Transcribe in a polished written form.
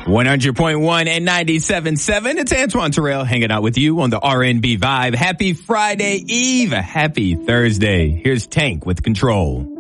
100.1 and 97.7. It's Antoine Terrell hanging out with you on the R&B Vibe. Happy Friday Eve. Happy Thursday. Here's Tank with Control.